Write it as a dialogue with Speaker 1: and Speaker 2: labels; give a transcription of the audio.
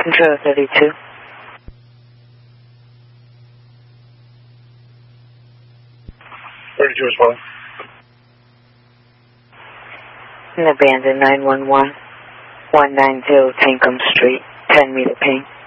Speaker 1: Control 32.
Speaker 2: As well.
Speaker 1: An abandoned 911, 190 Tankum Street, 10 meter ping.